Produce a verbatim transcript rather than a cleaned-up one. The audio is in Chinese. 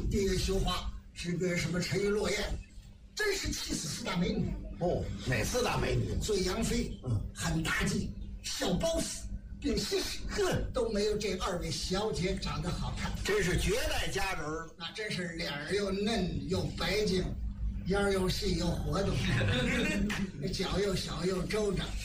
第一个绣花是个什么沉鱼落雁，真是气死四大美女。 哦，哪四大美女？ 最杨妃，嗯，韩大吉，小包子，并西施，哼，都没有这二位小姐长得好看， 真是绝代佳人了。 那真是脸儿又嫩又白净，腰又细又活动，脚又小又周长。